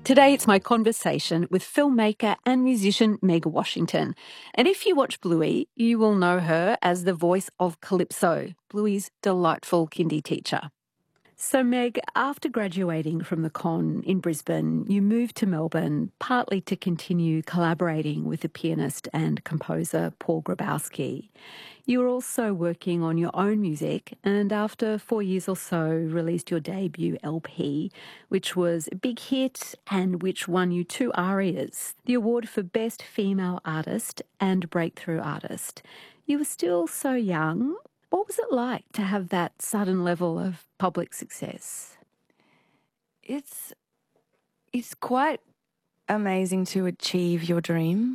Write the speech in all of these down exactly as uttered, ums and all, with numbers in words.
Today, it's my conversation with filmmaker and musician Meg Washington. And if you watch Bluey, you will know her as the voice of Calypso, Bluey's delightful kindy teacher. So, Meg, after graduating from the Con in Brisbane, you moved to Melbourne partly to continue collaborating with the pianist and composer Paul Grabowski. You were also working on your own music, and after four years or so, released your debut L P, which was a big hit and which won you two ARIAs, the award for Best Female Artist and Breakthrough Artist. You were still so young. What was it like to have that sudden level of public success? It's it's quite amazing to achieve your dream.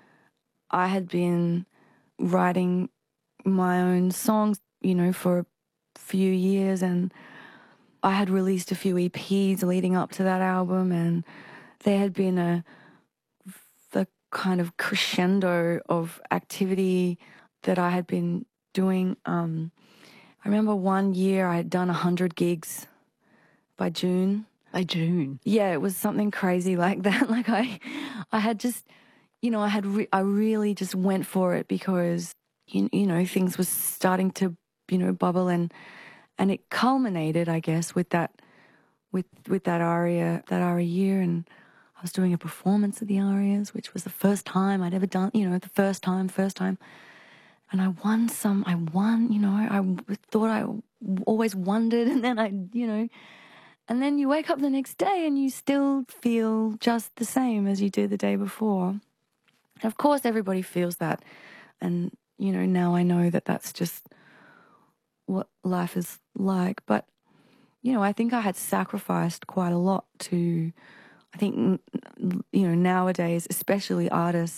I had been writing my own songs, you know, for a few years, and I had released a few E Ps leading up to that album, and there had been a the kind of crescendo of activity that I had been doing. Um, I remember one year I had done one hundred gigs by June. By June? Yeah, it was something crazy like that. Like I, I had just, you know, I had, re- I really just went for it because, you, you know, things were starting to, you know, bubble, and, and it culminated, I guess, with that, with, with that aria, that aria year. And I was doing a performance of the arias, which was the first time I'd ever done, you know, the first time, first time. And I won some, I won, you know, I thought I always wondered, and then I, you know, and then you wake up the next day and you still feel just the same as you did the day before. And of course, everybody feels that. And, you know, now I know that that's just what life is like. But, you know, I think I had sacrificed quite a lot to, I think, you know, nowadays, especially artists,